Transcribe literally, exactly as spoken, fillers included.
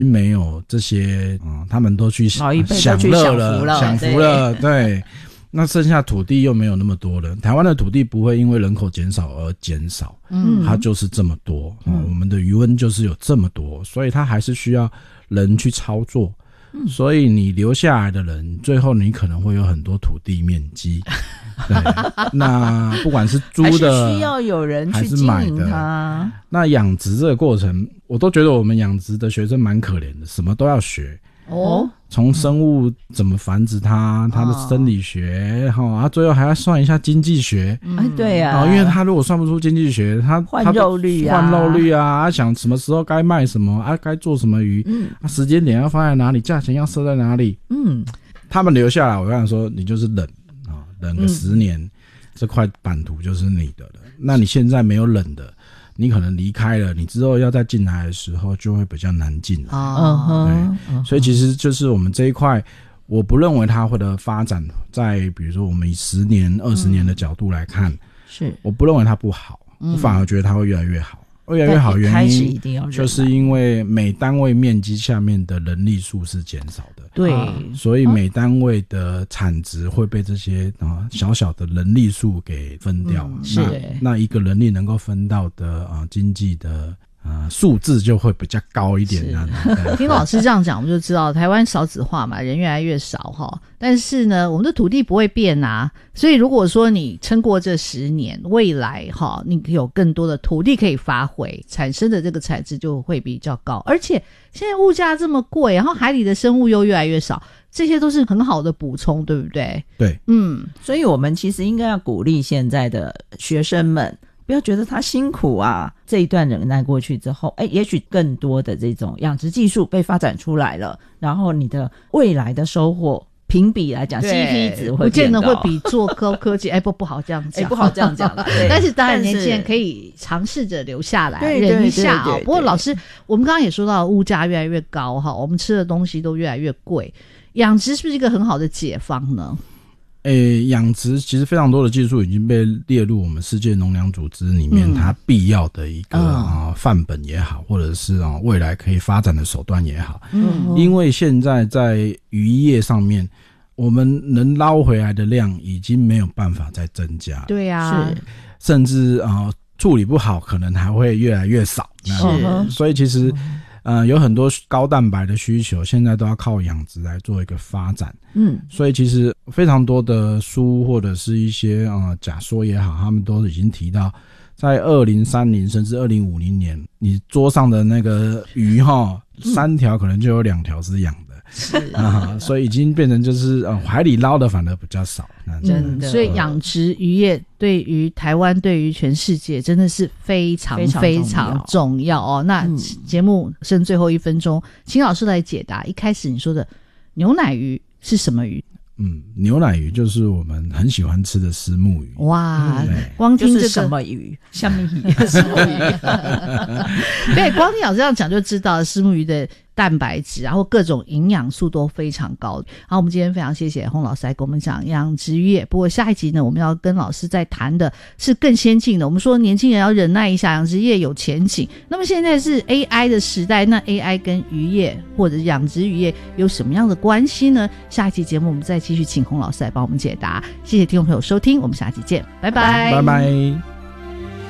没有这些，嗯，他们都去老一辈享都去乐了， 了享福了，对。那剩下土地又没有那么多了，台湾的土地不会因为人口减少而减少，嗯，它就是这么多，嗯，我们的余温就是有这么多，所以它还是需要人去操作。嗯，所以你留下来的人，最后你可能会有很多土地面积。对，那不管是租的， 还是需要有人去经营它。 那养殖这个过程，我都觉得我们养殖的学生蛮可怜的，什么都要学。哦，从生物怎么繁殖它，它的生理学，哈、哦，啊，最后还要算一下经济学。 嗯，对呀、 啊，因为他如果算不出经济学，他换肉率啊， 换肉率啊，啊想什么时候该卖什么啊，该做什么鱼，嗯，啊，时间点要放在哪里，价钱要设在哪里，嗯，他们留下来，我跟你说，你就是忍啊，忍个十年，嗯、这块版图就是你的了。那你现在没有忍的。你可能离开了，你之后要再进来的时候就会比较难进来。哦，对，所以其实就是我们这一块，我不认为它会的发展，在比如说我们以十年、二十年的角度来看，是我不认为它不好，我反而觉得它会越来越好。越来越好，原因就是因为每单位面积下面的人力数是减少的， 对， 所以每单位的产值会被这些啊小小的人力数给分掉。嗯、是，那一个人力能够分到的啊经济的。呃，数字就会比较高一点啊。 听老师这样讲，我们就知道台湾少子化嘛，人越来越少哈。但是呢，我们的土地不会变啊，所以如果说你撑过这十年，未来哈，你有更多的土地可以发挥，产生的这个产值就会比较高。而且现在物价这么贵，然后海里的生物又越来越少，这些都是很好的补充，对不对？ 对， 嗯，所以我们其实应该要鼓励现在的学生们。不要觉得他辛苦啊，这一段忍耐过去之后，哎，也许更多的这种养殖技术被发展出来了，然后你的未来的收获评比来讲 C P 值会不见得会比做高科技哎不不好这样讲， 哎不好这样讲了。 但是当然年轻人可以尝试着留下来忍一下啊、哦。不过老师，我们刚刚也说到物价越来越高哈，我们吃的东西都越来越贵，养殖是不是一个很好的解方呢？ 诶，养殖其实非常多的技术已经被列入我们世界农粮组织里面，它必要的一个啊范本也好，或者是啊未来可以发展的手段也好。嗯，因为现在在渔业上面，我们能捞回来的量已经没有办法再增加。 对啊， 是，甚至啊处理不好，可能还会越来越少。是，所以其实。呃，有很多高蛋白的需求，现在都要靠养殖来做一个发展。嗯，所以其实非常多的书或者是一些呃假说也好，他们都已经提到，在二零三零甚至二零五零年，你桌上的那个鱼哈，三条可能就有两条是养的。是啊，所以已经变成就是呃海里捞的反而比较少， 真的。所以养殖渔业对于台湾、对于全世界真的是非常非常重要哦。那节目剩最后一分钟，请老师来解答一开始你说的牛奶鱼是什么鱼？ 嗯，牛奶鱼就是我们很喜欢吃的虱目鱼。 哇，光听这个、 就是什么鱼？虾米鱼？什么鱼？ 对，光听老师这样讲就知道虱目鱼的蛋白质，然后各种营养素都非常高。好，我们今天非常谢谢洪老师来跟我们讲养殖渔业。不过下一集呢，我们要跟老师在谈的是更先进的。我们说年轻人要忍耐一下，养殖业有前景。那么现在是 A I 的时代，那 A I 跟渔业或者养殖渔业有什么样的关系呢？下一期节目我们再继续请洪老师来帮我们解答。谢谢听众朋友收听，我们下期见，拜拜， 拜拜。